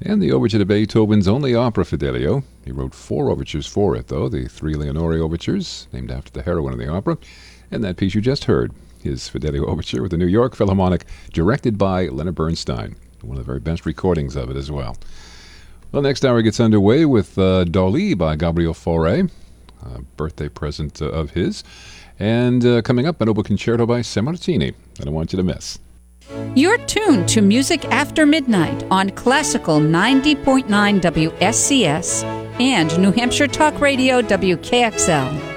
And the overture to Beethoven's only opera, Fidelio. He wrote 4 overtures for it, though, the 3 Leonore overtures, named after the heroine of the opera, and that piece you just heard, his Fidelio overture with the New York Philharmonic, directed by Leonard Bernstein. One of the very best recordings of it as well. Well, next hour gets underway with Dolly by Gabriel Fauré, a birthday present of his, and coming up, an oboe concerto by Sammartini. I don't want you to miss. You're tuned to Music After Midnight on Classical 90.9 WSCS and New Hampshire Talk Radio WKXL.